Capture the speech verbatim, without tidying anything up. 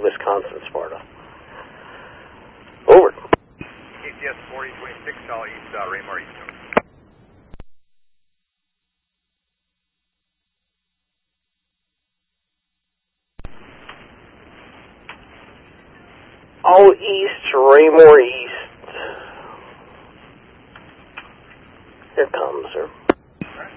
Wisconsin, Sparta. Over. K T S forty twenty-six, call east, uh, Raymore East. All east, Raymore East.